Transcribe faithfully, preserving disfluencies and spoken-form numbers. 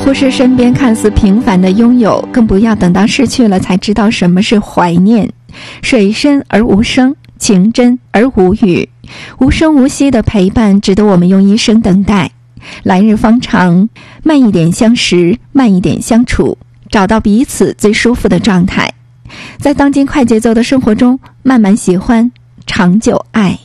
忽视身边看似平凡的拥有，更不要等到失去了才知道什么是怀念。水深而无声，情真而无语，无声无息的陪伴值得我们用一生等待。来日方长，慢一点相识，慢一点相处，找到彼此最舒服的状态。在当今快节奏的生活中，慢慢喜欢，长久爱。